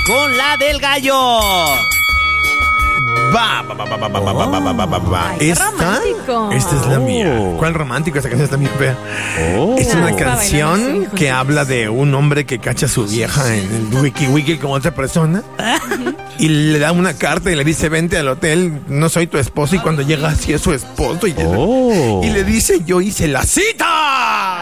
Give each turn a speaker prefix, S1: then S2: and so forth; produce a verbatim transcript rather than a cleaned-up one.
S1: con la del gallo.
S2: Va, va, va, va, va, va, va, va, va, va, va, va.
S3: Ay, qué
S2: Esta,
S3: romántico.
S2: esta es la
S1: Oh.
S2: mía. ¿Cuál romántico? Esta canción está bien fea.
S1: Oh.
S2: Es una
S3: Ah, está
S2: canción
S3: bailando así,
S2: que
S3: hijos.
S2: habla de un hombre que cacha a su vieja en el wiki wiki con otra persona y le da una carta y le dice vente al hotel, no soy tu esposo, y cuando llega así es su esposo y,
S1: Oh.
S2: y le dice yo hice la cita.